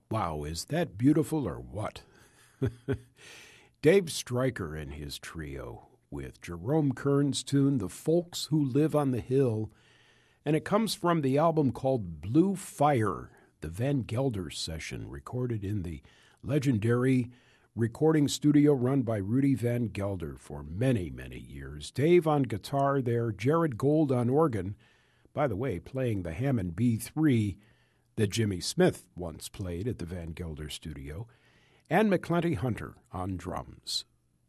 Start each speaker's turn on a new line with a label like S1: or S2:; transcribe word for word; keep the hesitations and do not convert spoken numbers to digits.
S1: Wow, is that beautiful or what? Dave Stryker and his trio with Jerome Kern's tune, The Folks Who Live on the Hill, and it comes from the album called Blue Fire, the Van Gelder session, recorded in the legendary recording studio run by Rudy Van Gelder for many, many years. Dave on guitar there, Jared Gold on organ, by the way, playing the Hammond B three that Jimmy Smith once played at the Van Gelder studio, and McClenty Hunter on drums.